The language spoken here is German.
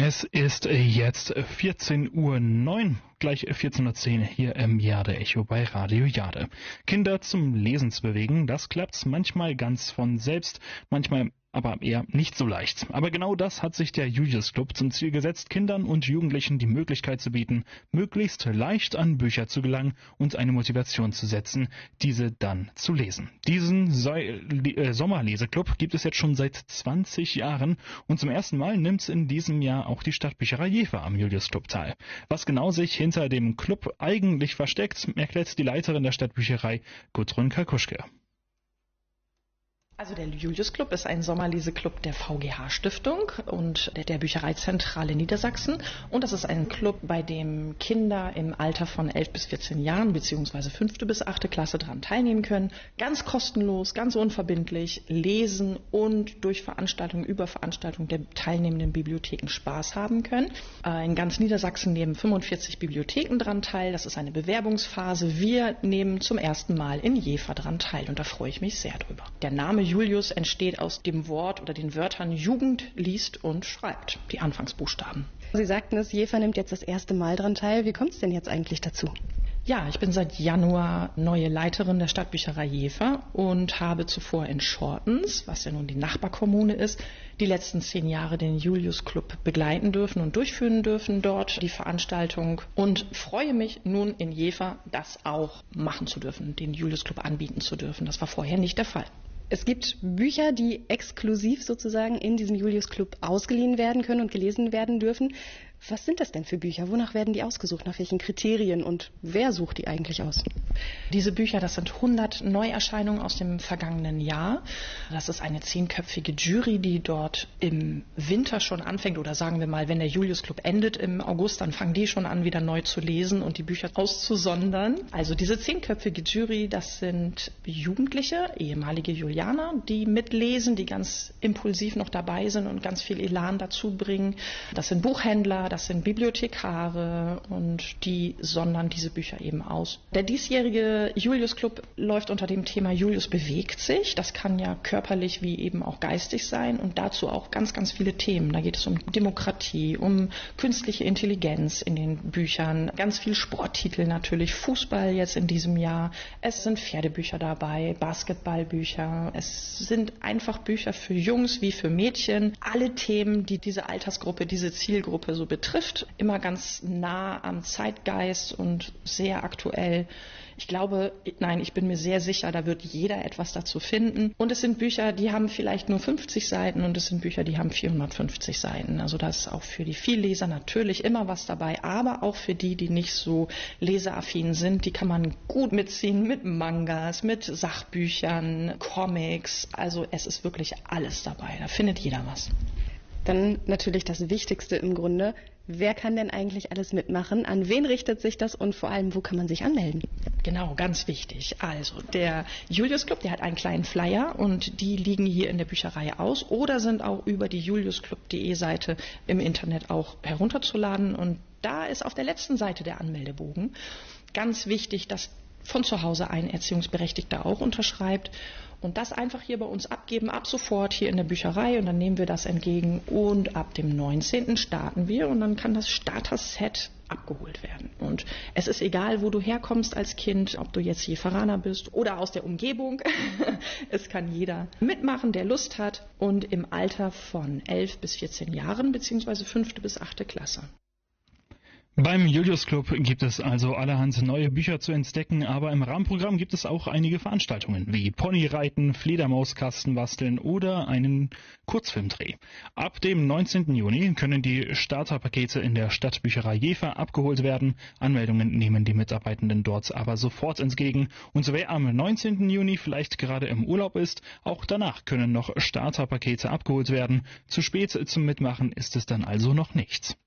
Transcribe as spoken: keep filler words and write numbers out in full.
Es ist jetzt vierzehn Uhr neun, gleich vierzehn Uhr zehn hier im Jade Echo bei Radio Jade. Kinder zum Lesen zu bewegen, das klappt manchmal ganz von selbst, manchmal aber eher nicht so leicht. Aber genau das hat sich der Julius Club zum Ziel gesetzt, Kindern und Jugendlichen die Möglichkeit zu bieten, möglichst leicht an Bücher zu gelangen und eine Motivation zu setzen, diese dann zu lesen. Diesen so- äh, Sommerleseklub gibt es jetzt schon seit zwanzig Jahren und zum ersten Mal nimmt in diesem Jahr auch die Stadtbücherei Jever am Julius Club teil. Was genau sich hinter dem Club eigentlich versteckt, erklärt die Leiterin der Stadtbücherei Gudrun Kalkuschke. Also der Julius Club ist ein Sommerleseklub der V G H Stiftung und der Büchereizentrale Niedersachsen. Und das ist ein Club, bei dem Kinder im Alter von elf bis vierzehn Jahren bzw. fünfte bis achte Klasse daran teilnehmen können. Ganz kostenlos, ganz unverbindlich lesen und durch Veranstaltungen über Veranstaltungen der teilnehmenden Bibliotheken Spaß haben können. In ganz Niedersachsen nehmen fünfundvierzig Bibliotheken daran teil. Das ist eine Bewerbungsphase. Wir nehmen zum ersten Mal in Jever daran teil und da freue ich mich sehr drüber. Der Name Julius entsteht aus dem Wort oder den Wörtern Jugend liest und schreibt, die Anfangsbuchstaben. Sie sagten es, Jever nimmt jetzt das erste Mal daran teil. Wie kommt es denn jetzt eigentlich dazu? Ja, ich bin seit Januar neue Leiterin der Stadtbücherei Jever und habe zuvor in Schortens, was ja nun die Nachbarkommune ist, die letzten zehn Jahre den Julius Club begleiten dürfen und durchführen dürfen dort die Veranstaltung und freue mich nun in Jever das auch machen zu dürfen, den Julius Club anbieten zu dürfen. Das war vorher nicht der Fall. Es gibt Bücher, die exklusiv sozusagen in diesem Julius Club ausgeliehen werden können und gelesen werden dürfen. Was sind das denn für Bücher? Wonach werden die ausgesucht? Nach welchen Kriterien? Und wer sucht die eigentlich aus? Diese Bücher, das sind hundert Neuerscheinungen aus dem vergangenen Jahr. Das ist eine zehnköpfige Jury, die dort im Winter schon anfängt. Oder sagen wir mal, wenn der Julius Club endet im August, dann fangen die schon an, wieder neu zu lesen und die Bücher auszusondern. Also diese zehnköpfige Jury, das sind Jugendliche, ehemalige Julianer, die mitlesen, die ganz impulsiv noch dabei sind und ganz viel Elan dazu bringen. Das sind Buchhändler, das sind Bibliothekare und die sondern diese Bücher eben aus. Der diesjährige Julius Club läuft unter dem Thema Julius bewegt sich. Das kann ja körperlich wie eben auch geistig sein und dazu auch ganz, ganz viele Themen. Da geht es um Demokratie, um künstliche Intelligenz in den Büchern, ganz viel Sporttitel natürlich, Fußball jetzt in diesem Jahr. Es sind Pferdebücher dabei, Basketballbücher. Es sind einfach Bücher für Jungs wie für Mädchen. Alle Themen, die diese Altersgruppe, diese Zielgruppe so betrifft, immer ganz nah am Zeitgeist und sehr aktuell. Ich glaube, nein, ich bin mir sehr sicher, da wird jeder etwas dazu finden. Und es sind Bücher, die haben vielleicht nur fünfzig Seiten und es sind Bücher, die haben vierhundertfünfzig Seiten. Also da ist auch für die Vielleser natürlich immer was dabei, aber auch für die, die nicht so leseraffin sind, die kann man gut mitziehen mit Mangas, mit Sachbüchern, Comics. Also es ist wirklich alles dabei, da findet jeder was. Dann natürlich das Wichtigste im Grunde. Wer kann denn eigentlich alles mitmachen? An wen richtet sich das und vor allem, wo kann man sich anmelden? Genau, ganz wichtig. Also der Julius Club, der hat einen kleinen Flyer und die liegen hier in der Bücherei aus oder sind auch über die juliusclub punkt de Seite im Internet auch herunterzuladen. Und da ist auf der letzten Seite der Anmeldebogen. Ganz wichtig, dass von zu Hause ein Erziehungsberechtigter auch unterschreibt. Und das einfach hier bei uns abgeben, ab sofort hier in der Bücherei und dann nehmen wir das entgegen und ab dem neunzehnten starten wir und dann kann das Starter-Set abgeholt werden. Und es ist egal, wo du herkommst als Kind, ob du jetzt Jeveraner bist oder aus der Umgebung. Es kann jeder mitmachen, der Lust hat und im Alter von elf bis vierzehn Jahren beziehungsweise fünfte bis achte Klasse. Beim Julius Club gibt es also allerhand neue Bücher zu entdecken, aber im Rahmenprogramm gibt es auch einige Veranstaltungen wie Ponyreiten, Fledermauskasten basteln oder einen Kurzfilmdreh. Ab dem neunzehnten Juni können die Starterpakete in der Stadtbücherei Jever abgeholt werden. Anmeldungen nehmen die Mitarbeitenden dort aber sofort entgegen. Und wer am neunzehnten Juni vielleicht gerade im Urlaub ist, auch danach können noch Starterpakete abgeholt werden. Zu spät zum Mitmachen ist es dann also noch nicht.